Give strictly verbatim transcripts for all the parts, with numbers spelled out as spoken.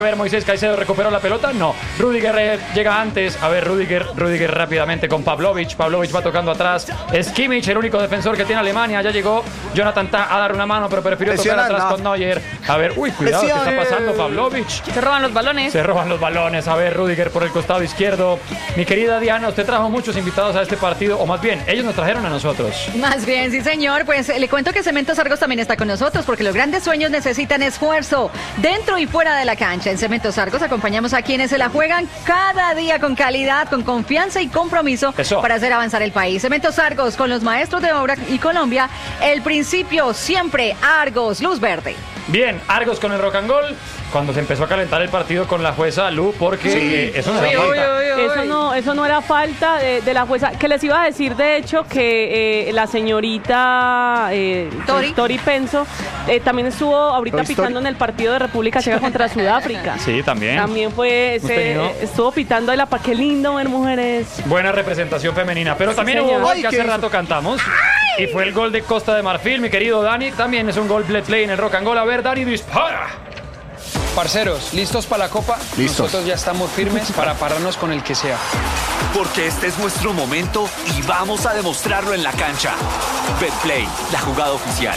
A ver, Moisés Caicedo recuperó la pelota, no. Rüdiger llega antes. A ver, Rüdiger, Rüdiger rápidamente con Pavlovic. Pavlovic va tocando atrás. Es Kimmich, el único defensor que tiene Alemania. Ya llegó Jonathan Tah a dar una mano, pero prefirió tocar atrás con Neuer. A ver, uy, cuidado, ¿qué está pasando? Pavlovic. Se roban los balones. Se roban los balones. A ver, Rüdiger por el costado izquierdo. Mi querida Diana, usted trajo muchos invitados a este partido, o más bien, ellos nos trajeron a nosotros. Más bien, sí, señor. Pues le cuento que Cementos Argos también está con nosotros, porque los grandes sueños necesitan esfuerzo, dentro y fuera de la cancha. En Cementos Argos acompañamos a quienes se la juegan cada día con calidad, con confianza y compromiso. Eso. Para hacer avanzar el país. Cementos Argos, con los maestros de obra y Colombia, el principio siempre Argos, luz verde. Bien, Argos con el rock and roll. Cuando se empezó a calentar el partido con la jueza Lu, porque sí. eh, eso no era uy, falta. Uy, uy, uy. Eso no, eso no era falta de, de la jueza. Que les iba a decir, de hecho, que eh, la señorita eh, Tori. Tori Penso eh, también estuvo ahorita Toy pitando Story. En el partido de República Checa contra Sudáfrica. Sí, también. También fue, se, eh, estuvo pitando de la pa. Qué lindo ver mujeres. Buena representación femenina, pero sí, también señor. Hubo un gol que hace rato cantamos. Ay. Y fue el gol de Costa de Marfil, mi querido Dani. También es un gol Bled Play en el rock and roll. A ver, Dani, dispara. Parceros, ¿listos para la Copa? Listos. Nosotros ya estamos firmes para pararnos con el que sea. Porque este es nuestro momento y vamos a demostrarlo en la cancha. Betplay, la jugada oficial.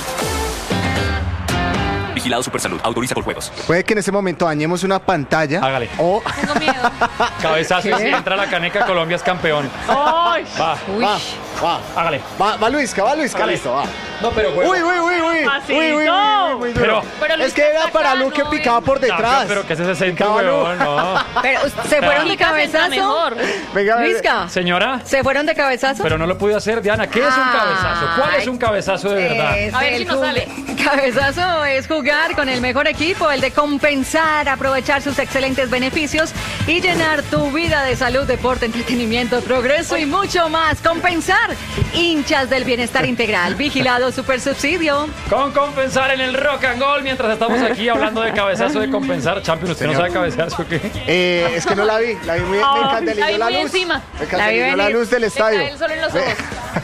Vigilado Supersalud, autoriza por juegos. Puede que en ese momento dañemos una pantalla. Hágale. O... Tengo miedo. Cabezazo y si entra la caneca, Colombia es campeón. ¡Ay! Va, Uy. va, va. Hágale. Va, va Luisca, va Luisca, listo, va. No, pero bueno. Uy, uy, uy, uy. Así, uy, uy, no. uy, uy, muy duro. Pero, pero es que era para Lu que picaba por detrás. No, pero que ese sesenta, weón, no. Pero, ¿se fueron de cabezazo? Venga, Luisca. Señora. ¿Se fueron de cabezazo? Pero no lo pude hacer, Diana. ¿Qué es un cabezazo? ¿Cuál es un cabezazo de verdad? A ver si nos sale. Cabezazo es jugar con el mejor equipo, el de compensar, aprovechar sus excelentes beneficios y llenar tu vida de salud, deporte, entretenimiento, progreso y mucho más. Compensar, hinchas del bienestar integral. Vigilado Supersubsidio. Con compensar en el rock and roll, mientras estamos aquí hablando de cabezazo de compensar. Champion, ¿usted Señor. No sabe cabezazo o qué? Eh, es que no la vi, la vi muy, oh, me encandelizó la, la luz. Encima. Me encandelizó la, la luz del estadio. El sol en los ojos.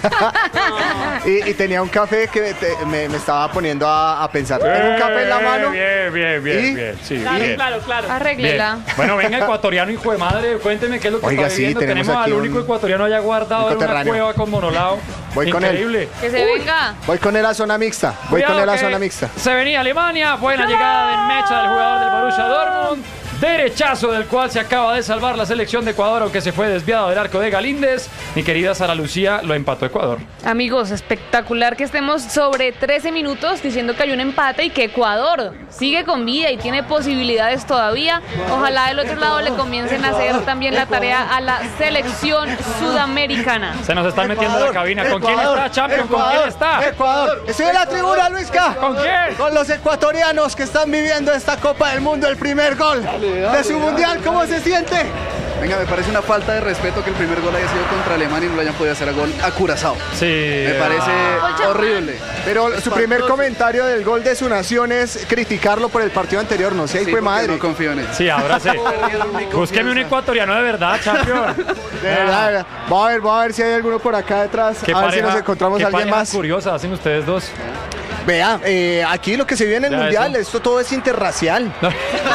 y, y tenía un café que te, me, me estaba poniendo a, a pensar. Tengo un café en la mano. Bien, bien, bien, ¿Y? bien. Sí, claro, bien. claro, claro. Arréglela. Bien. Bueno, venga, ecuatoriano, hijo de madre, cuénteme qué es lo que Oiga, está viviendo. sí, tenemos, tenemos al aquí único un, ecuatoriano allá guardado en una cueva con monolao. Voy Increíble. con él. Que se Uy. venga. Voy con él a zona mixta. Voy Cuidado con él a que zona mixta. Se venía Alemania. Buena llegada de Mecha del jugador del Borussia Dortmund. Derechazo del cual se acaba de salvar la selección de Ecuador, aunque se fue desviado del arco de Galíndez. Mi querida Sara Lucía, lo empató Ecuador. Amigos, espectacular que estemos sobre trece minutos diciendo que hay un empate y que Ecuador sigue con vida y tiene posibilidades todavía. Ojalá del otro lado le comiencen a hacer también la tarea a la selección sudamericana. Se nos están metiendo en la cabina. ¿Con quién está, Champion? ¿Con quién está? Ecuador. Estoy en la tribuna, Luisca. ¿Con quién? Con los ecuatorianos que están viviendo esta Copa del Mundo, el primer gol de su mundial. ¿Cómo se siente? Venga, me parece una falta de respeto que el primer gol haya sido contra Alemania y no lo hayan podido hacer a gol a Curazao. Sí. Me parece ah. horrible. Pero es su primer comentario del gol de su nación es criticarlo por el partido anterior. No sé, sí, fue madre. No confío en él. Sí, ahora sí. Búsqueme un ecuatoriano de verdad, Champion. De verdad. Voy a ver, voy a ver si hay alguno por acá detrás. A pareja, ver si nos encontramos a alguien más. Curiosa hacen ustedes dos. Vea, eh, aquí lo que se vive en el ya mundial, eso. Esto todo es interracial. No.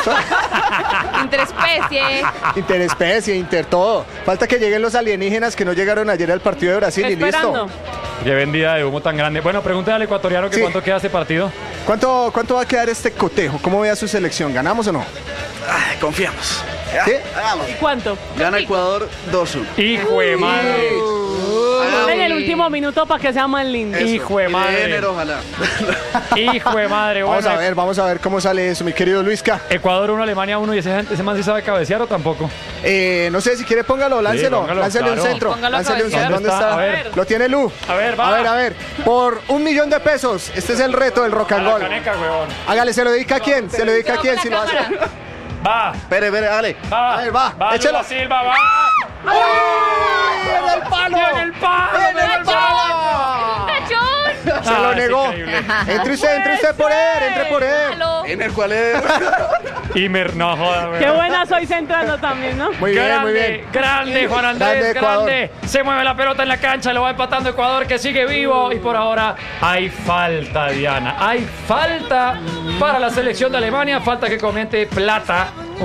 Interespecie. Interespecie, inter todo. Falta que lleguen los alienígenas que no llegaron ayer al partido de Brasil y listo. Qué vendida de humo tan grande. Bueno, pregúntale al ecuatoriano que sí. cuánto queda este partido. ¿Cuánto, ¿Cuánto va a quedar este cotejo? ¿Cómo ve a su selección? ¿Ganamos o no? Ay, confiamos. ¿Sí? ¿Y cuánto? Gana Ecuador dos uno. Hijo de madre. En el último minuto para que sea más lindo. Eso. Hijo de madre. Enero, ojalá. Hijo de madre. Vamos bueno. a ver, vamos a ver cómo sale eso, mi querido Luisca. Ecuador uno, Alemania uno. ¿Y ese, ese man sí sabe cabecear o tampoco? Eh, no sé, si quiere póngalo, láncelo. Sí, póngalo, láncele claro. un centro. Póngalo láncele un centro. ¿Dónde está? está? A ver. Lo tiene Lu. A ver, va. A ver, a ver. Por un millón de pesos. Este es el reto del rock and roll. Hágale, ¿se lo dedica a quién? ¿Se lo dedica a quién si lo hace? Va. Espere, espere, dale. Va. A ver, va. Va, échelo. Silva, va. ¡Ay! ¡En el palo! ¡En el palo! ¡En el palo! Se lo Ah, negó. Entre usted, entre usted por él, entre por él. En el cual es. Imer, no joda. Qué buena soy centrando también, ¿no? Muy bien, grande, muy bien. Grande, Juan Andrés, grande, grande. Se mueve la pelota en la cancha, lo va empatando Ecuador, que sigue vivo. Y por ahora hay falta, Diana. Hay falta para la selección de Alemania. Falta que comete Plata.